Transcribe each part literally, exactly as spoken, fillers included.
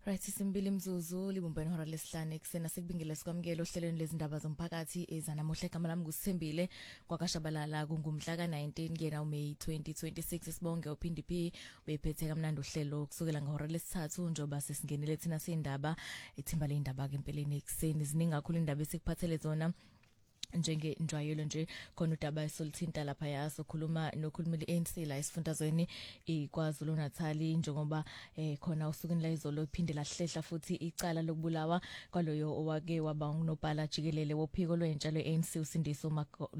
Right, isimbili mzuzu libumbene ihora lesihlanu ekuseni sikubingile sikwamukela ohlelweni lezindaba zomphakathi ezanamuhla igama lami nguSithembile kwakashabalala kungumhla ka-nineteen kena uMeyi twenty twenty-six sibonge uPhindi P bephethe kamnandi uhlelo kusukela ngehora lesithathu njoba sesingenele thina sindaba ethimba leindaba ke empeleni ekuseni ziningi kakhulu indaba esikuphathele zona njenge njwayelo nje khona udaba esolithinta lapha yaso khuluma nokhulumile A N C la esifundazweni iKwaZulu Natal njengoba eh khona usukuni la izolo iphinde lahlehla futhi icala lokubulawa kwaloyo owake waba ngunobhala jikelele wophiko lwentsha le A N C uSindiso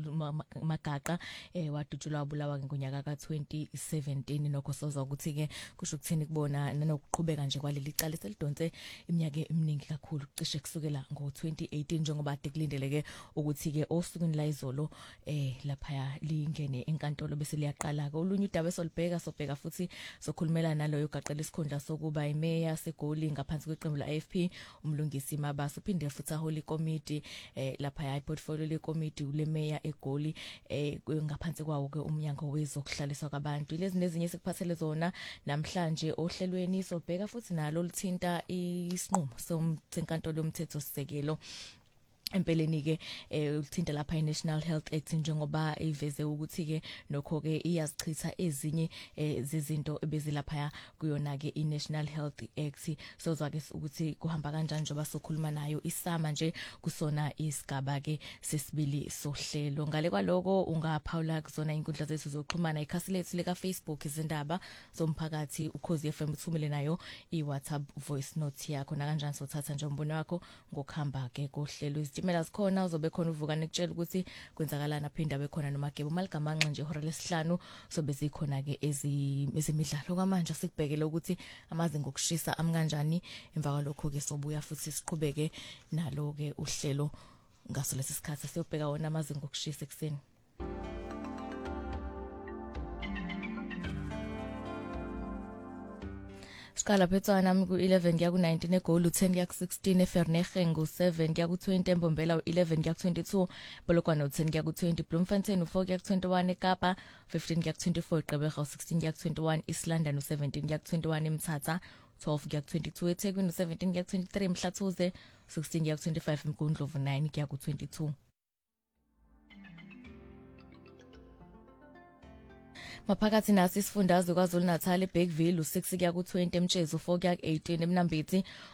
Magaqa eh wadutshulwa wabulawa ngonyaka ka twenty seventeen nokho soza ukuthi ke kusho ukuthini kubona nanokuqhubeka nje kwaleli cala selidonse iminyaka eminingi kakhulu cishe kusukela ngo twenty eighteen njengoba ade kulindeleke ukuthi osukwini la izolo eh lapha lingene enkantolo bese liyaqala ke olunye udaba esolibheka sobheka futhi sokhulumela naloyo gaqela isikhundla sokuba imeya seGoli ngaphansi kweqembu la A F P umlungisi Mabaso uphinde futhi aholi committee eh lapha ya portfolio le committee ule meya eGoli eh ngaphansi kwawo ke umnyango wezokuhlaliswa kwabantu lezi nezinye sikuphathele zona namhlanje ohlelweni sobheka futhi nalo lithinta isinqumo somthetho yomthetho sisekelo empeleni ke eh uthinta lapha iNational Health Act njengoba iveze ukuthi ke nokho ke iyazichitha ezinye zezinto ebezilapha kuyona ke iNational Health Act sozwa ke ukuthi kuhamba kanjani njengoba sokhuluma nayo isama nje kusona isigaba ke sesibili sohlelo ngale kwaloko ungaphawula kuzona inkundla zethu zokuxhumana ikhasi lethu leka Facebook izindaba zomphakathi ukhozi F M uthumele nayo iWhatsApp voice note yakho na kanjani sothatha nje umbono wakho ngokuhamba ke kohlelo Imela sikhona uzobe khona uvuka nekutshela ukuthi kwenzakalana aphinda bekhona nomagebo maligamanxa nje ihora lesihlanu sobe zikhona ke ezemidlalo kwamanje sikubhekele ukuthi amazinga okushisa amkanjani emva kwalokho ke sobuya futhi siqhubeke nalo ke uhlelo ngaso lesisikhathi siyobheka wona amazinga okushisa ekseni Skala phetswana nami ku eleven kuya ku nineteen eGoli u ten kuya ku sixteen eVerneging u seven kuya ku twenty eMbombela u eleven kuya ku twenty-two Polokwane u ten kuya ku twenty Bloemfontein u four kuya ku twenty-one eKapa fifteen kuya ku twenty-four Gqeberha u sixteen kuya ku twenty-one East London u seventeen kuya ku twenty-one eMthatha twelve kuya ku twenty-two eThekwini u seventeen kuya ku twenty-three eMhlathuze sixteen kuya ku twenty-five eMgundlovu nine kuya ku twenty-two Maphakathi nasi isifundazwe kwaZulu Natal eBergville u six kuya ku twenty eMtshezi u four kuya ku eighteen eMnambithi